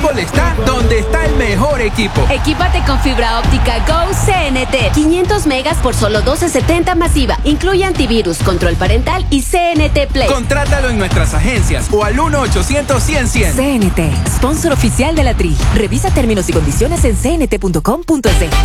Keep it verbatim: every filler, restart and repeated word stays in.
fútbol está donde está el mejor equipo. Equípate con fibra óptica Go C N T. quinientos megas por solo doce setenta masiva. Incluye antivirus, control parental y C N T Play. Contrátalo en nuestras agencias o al uno ochocientos cien cien. C N T, sponsor oficial de la Tri. Revisa términos y condiciones en c n t punto com punto es.